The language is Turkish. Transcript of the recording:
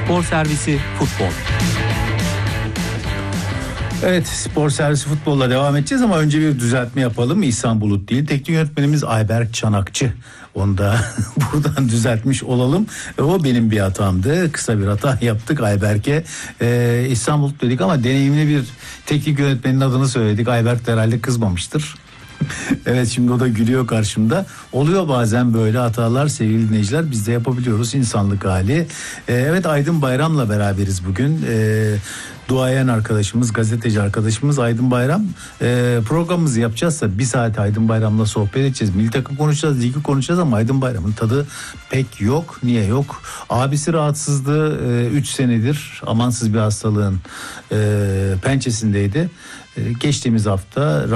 Spor Servisi Futbol. Evet, Spor Servisi Futbol'la devam edeceğiz ama önce bir düzeltme yapalım. İhsan Bulut değil, teknik yönetmenimiz Ayberk Çanakçı. Onu da buradan düzeltmiş olalım. O benim bir hatamdı. Kısa bir hata yaptık Ayberk'e. İhsan Bulut dedik ama deneyimli bir teknik yönetmenin adını söyledik. Ayberk de herhalde kızmamıştır. Evet, şimdi o da gülüyor karşımda. Oluyor bazen böyle hatalar sevgili dinleyiciler, biz de yapabiliyoruz, insanlık hali. Evet, Aydın Bayram'la beraberiz bugün. Duayen arkadaşımız, gazeteci arkadaşımız Aydın Bayram. Programımızı yapacağızsa bir saat Aydın Bayram'la sohbet edeceğiz. Milli takım konuşacağız, ligi konuşacağız ama Aydın Bayram'ın tadı pek yok. Niye yok? Abisi rahatsızdı. 3 senedir amansız bir hastalığın pençesindeydi. Geçtiğimiz hafta